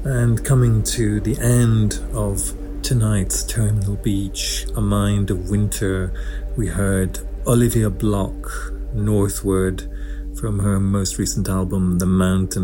And coming to the end of tonight's Terminal Beach, A Mind of Winter, we heard Olivia Block, Northward, from her most recent album, The Mountain.